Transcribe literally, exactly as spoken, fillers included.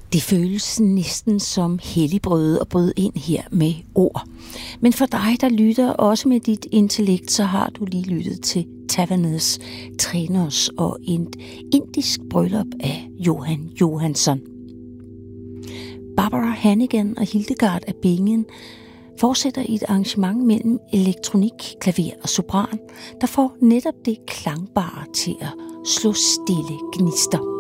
Det føles næsten som helligbrød at bryde ind her med ord. Men for dig, der lytter også med dit intellekt, så har du lige lyttet til Taverners, Trainers og et indisk bryllup af Johan Johansson. Barbara Hannigan og Hildegard af Bingen fortsætter i et arrangement mellem elektronik, klaver og sopran, der får netop det klangbare til at slå stille gnister.